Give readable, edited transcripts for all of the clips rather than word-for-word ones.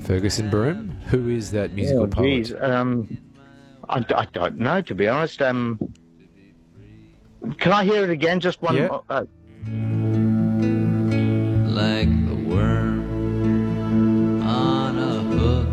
Ferguson Broom. Who is that musical Oh, poet? geez. I don't know, to be honest. Can I hear it again? Just one. Yeah. Like the worm on a hook.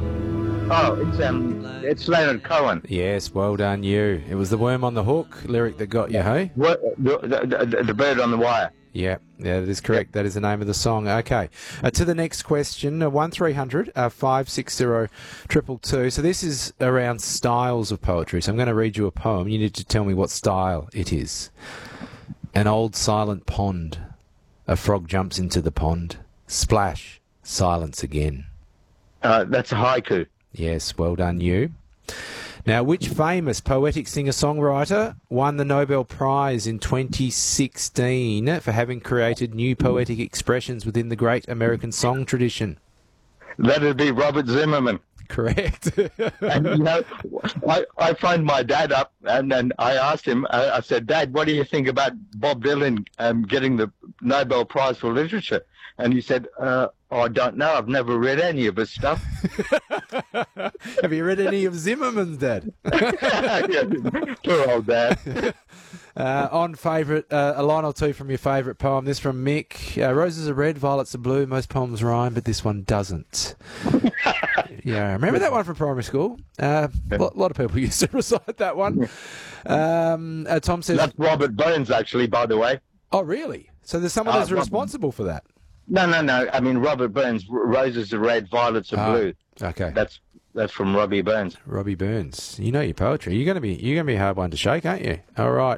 It's Leonard Cohen. Yes, well done you. It was The Worm on the Hook lyric that got you, hey? The bird on the wire. Yeah, that is correct. That is the name of the song. Okay. To the next question, 1300 560 222. So this is around styles of poetry. So I'm going to read you a poem. You need to tell me what style it is. An old silent pond. A frog jumps into the pond. Splash. Silence again. That's a haiku. Yes, well done you. Now, which famous poetic singer-songwriter won the Nobel Prize in 2016 for having created new poetic expressions within the great American song tradition? That'd be Robert Zimmerman. Correct. And, I phoned my dad up and I asked him, I said, Dad, what do you think about Bob Dylan getting the Nobel Prize for Literature? And he said, I don't know. I've never read any of his stuff. Have you read any of Zimmerman's, Dad? Yeah, poor old Dad. On favourite, a line or two from your favourite poem. This from Mick. Roses are red, violets are blue. Most poems rhyme, but this one doesn't. Yeah, remember that one from primary school? A lot of people used to recite that one. Tom says... That's Robert Burns, actually, by the way. Oh, really? So there's someone that's responsible for that? No. I mean, Robert Burns, roses are red, violets are blue. Okay. That's from Robbie Burns. Robbie Burns. You know your poetry. You're gonna be a hard one to shake, aren't you? All right.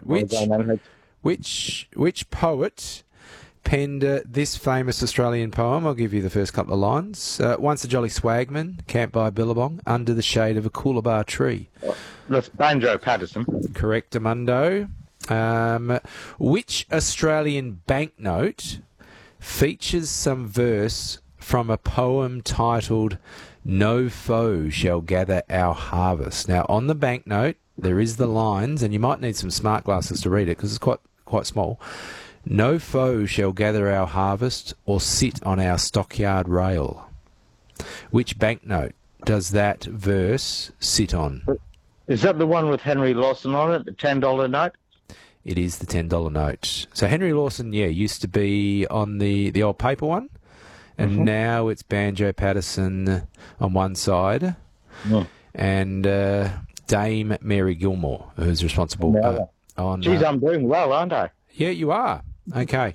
Which poet penned this famous Australian poem? I'll give you the first couple of lines. Once a jolly swagman, camped by Billabong, under the shade of a coolabah tree. That's Banjo Patterson. Correct, Amundo. Which Australian banknote features some verse from a poem titled "No Foe Shall Gather Our Harvest"? Now, on the banknote, there is the lines, and you might need some smart glasses to read it because it's quite small. No foe shall gather our harvest or sit on our stockyard rail. Which banknote does that verse sit on? Is that the one with Henry Lawson on it, the $10 note? It is the $10 note. So Henry Lawson, used to be on the old paper one, and now it's Banjo Patterson on one side, and Dame Mary Gilmore, who's responsible on... Geez, I'm doing well, aren't I? Yeah, you are. Okay.